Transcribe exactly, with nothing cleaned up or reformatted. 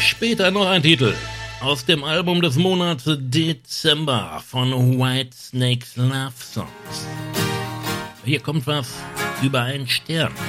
Später noch ein Titel aus dem Album des Monats Dezember von Whitesnakes Love Songs. Hier kommt was über einen Stern.